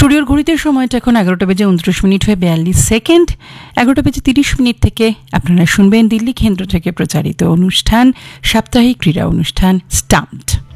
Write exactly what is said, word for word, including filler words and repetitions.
স্টুডিওর ঘড়িতে সময়টা এখন এগারোটা বেজে উনত্রিশ মিনিট হয়ে বিয়াল্লিশ সেকেন্ড। এগারোটা বেজে তিরিশ মিনিট থেকে আপনারা শুনবেন দিল্লি কেন্দ্র থেকে প্রচারিত অনুষ্ঠান, সাপ্তাহিক ক্রীড়া অনুষ্ঠান স্টাম্পড।